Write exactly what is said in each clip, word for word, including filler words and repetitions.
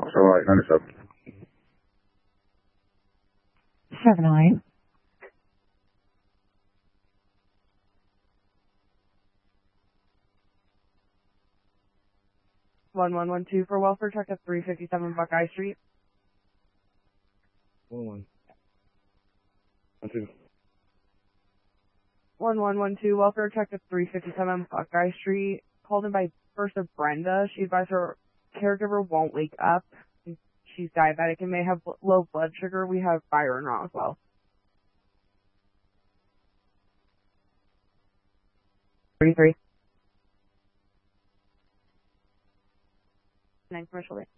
Starlight ninety-seven. seven oh eight. one one one two for welfare check at three fifty-seven Buckeye Street. One one. One two. one one one two welfare check at three fifty-seven Buckeye Street. Called in by first of Brenda. She advised her caregiver won't wake up. She's diabetic and may have low blood sugar. We have Byron wrong as well. thirty-three. Nine commercial rate.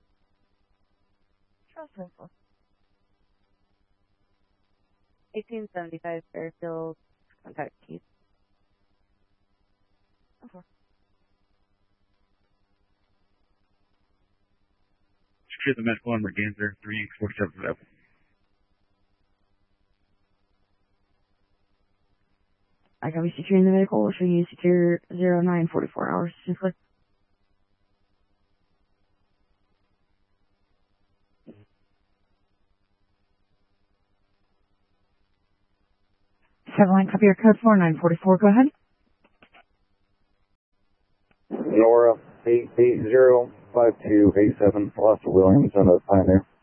eighteen seventy-five Fairfield. Contact Keith. Okay. Secure the medical on Merganser, three forty-seven F. I can be securing the medical, or should you secure zero nine forty-four hours? Simply. Seven line copy your code four nine forty-four. Go ahead. Nora eight eight zero five two eight seven. Foster Williams and a Pioneer.